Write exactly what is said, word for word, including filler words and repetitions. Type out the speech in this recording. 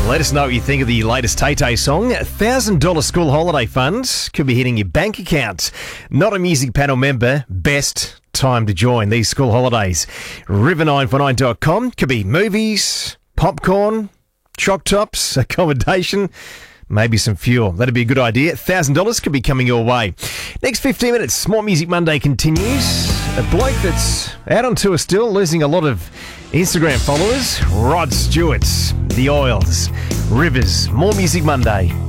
Let us know what you think of the latest Tay-Tay song. one thousand dollars school holiday fund could be hitting your bank account. Not a music panel member, best time to join these school holidays. river nine four nine dot com. Could be movies, popcorn, choc tops, accommodation, maybe some fuel. That'd be a good idea. one thousand dollars could be coming your way. Next fifteen minutes, More Music Monday continues. A bloke that's out on tour still, losing a lot of Instagram followers. Rod Stewart, The Oils, Rivers. More Music Monday.